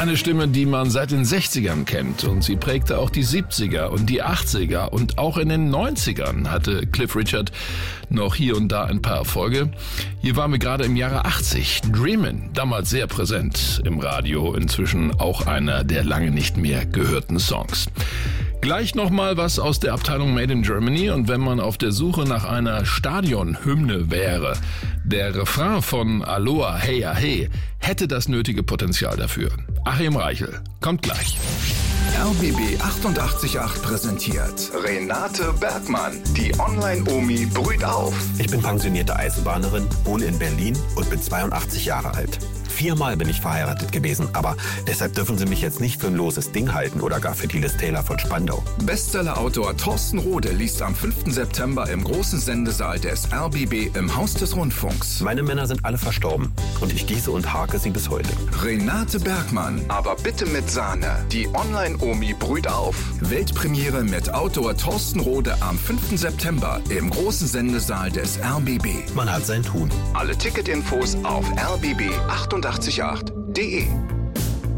Eine Stimme, die man seit den 60ern kennt, und sie prägte auch die 70er und die 80er, und auch in den 90ern hatte Cliff Richard noch hier und da ein paar Erfolge. Hier waren wir gerade im Jahre 80. Dreamin', damals sehr präsent im Radio, inzwischen auch einer der lange nicht mehr gehörten Songs. Gleich nochmal was aus der Abteilung Made in Germany, und wenn man auf der Suche nach einer Stadionhymne wäre, der Refrain von Aloha Heya Hey hätte das nötige Potenzial dafür. Achim Reichel kommt gleich. RBB 888 präsentiert Renate Bergmann, die Online-Omi brüht auf. Ich bin pensionierte Eisenbahnerin, wohne in Berlin und bin 82 Jahre alt. 4-mal bin ich verheiratet gewesen, aber deshalb dürfen Sie mich jetzt nicht für ein loses Ding halten oder gar für die Liz Taylor von Spandau. Bestseller-Autor Thorsten Rode liest am 5. September im großen Sendesaal des RBB im Haus des Rundfunks. Meine Männer sind alle verstorben und ich gieße und hake sie bis heute. Renate Bergmann, aber bitte mit Sahne. Die Online-Omi brüht auf. Weltpremiere mit Autor Thorsten Rode am 5. September im großen Sendesaal des RBB. Man hat sein Tun. Alle Ticketinfos auf rbb888.de.